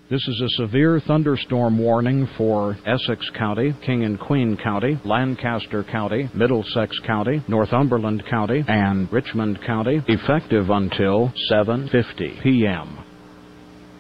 This is a severe thunderstorm warning for Essex County, King and Queen County, Lancaster County, Middlesex County, Northumberland County, and Richmond County, effective until 7:50 p.m.